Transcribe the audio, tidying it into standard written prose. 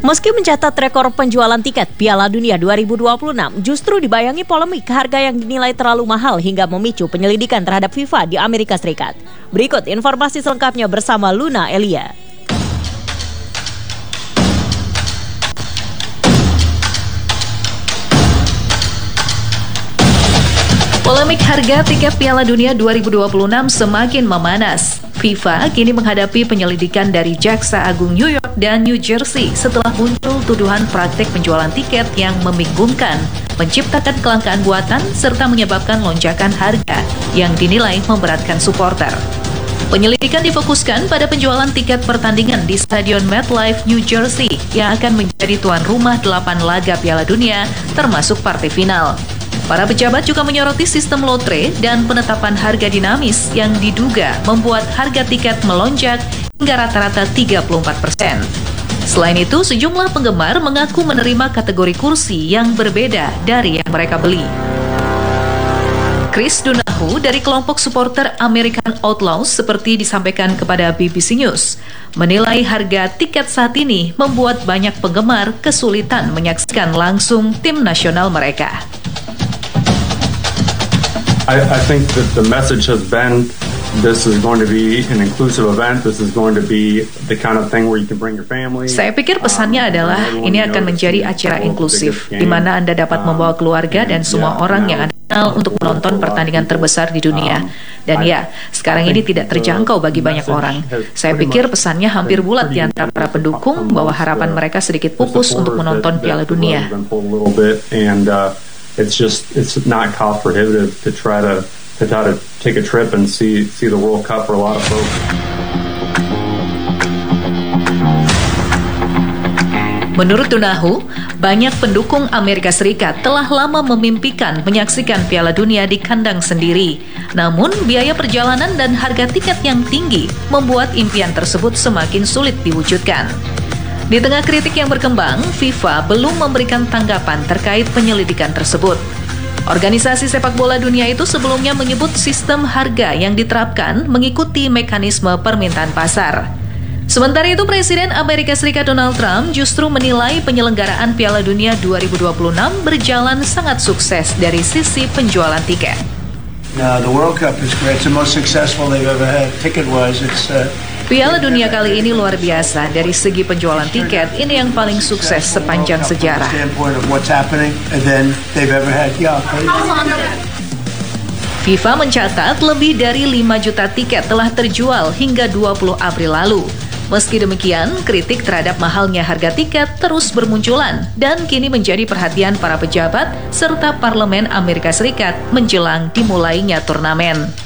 Meski mencatat rekor penjualan tiket Piala Dunia 2026, justru dibayangi polemik harga yang dinilai terlalu mahal hingga memicu penyelidikan terhadap FIFA di Amerika Serikat. Berikut informasi selengkapnya bersama Luna Elia. Polemik harga tiket Piala Dunia 2026 semakin memanas. FIFA kini menghadapi penyelidikan dari Jaksa Agung New York dan New Jersey setelah muncul tuduhan praktik penjualan tiket yang membingungkan, menciptakan kelangkaan buatan, serta menyebabkan lonjakan harga yang dinilai memberatkan supporter. Penyelidikan difokuskan pada penjualan tiket pertandingan di Stadion MetLife, New Jersey yang akan menjadi tuan rumah 8 laga Piala Dunia termasuk partai final. Para pejabat juga menyoroti sistem lotre dan penetapan harga dinamis yang diduga membuat harga tiket melonjak hingga rata-rata 34%. Selain itu, sejumlah penggemar mengaku menerima kategori kursi yang berbeda dari yang mereka beli. Chris Dunahu dari kelompok supporter American Outlaws seperti disampaikan kepada BBC News, menilai harga tiket saat ini membuat banyak penggemar kesulitan menyaksikan langsung tim nasional mereka. I think that the message has been this is going to be an inclusive event. This is going to be the kind of thing where you can bring your family. Saya pikir pesannya adalah ini akan menjadi acara inklusif di mana Anda dapat membawa keluarga dan semua orang yang Anda kenal untuk menonton pertandingan terbesar di dunia. Dan ya, sekarang ini tidak terjangkau bagi banyak orang. Saya pikir pesannya hampir bulat di antara para pendukung bahwa harapan mereka sedikit pupus untuk menonton Piala Dunia. It's not cost prohibitive to try to take a trip and see the World Cup for a lot of folks. Menurut Dunahu, banyak pendukung Amerika Serikat telah lama memimpikan menyaksikan Piala Dunia di kandang sendiri. Namun, biaya perjalanan dan harga tiket yang tinggi membuat impian tersebut semakin sulit diwujudkan. Di tengah kritik yang berkembang, FIFA belum memberikan tanggapan terkait penyelidikan tersebut. Organisasi sepak bola dunia itu sebelumnya menyebut sistem harga yang diterapkan mengikuti mekanisme permintaan pasar. Sementara itu, Presiden Amerika Serikat Donald Trump justru menilai penyelenggaraan Piala Dunia 2026 berjalan sangat sukses dari sisi penjualan tiket. The World Cup is great. It's the most successful they've ever had. Ticket-wise, Piala Dunia kali ini luar biasa. Dari segi penjualan tiket, ini yang paling sukses sepanjang sejarah. FIFA mencatat lebih dari 5 juta tiket telah terjual hingga 20 April lalu. Meski demikian, kritik terhadap mahalnya harga tiket terus bermunculan dan kini menjadi perhatian para pejabat serta Parlemen Amerika Serikat menjelang dimulainya turnamen.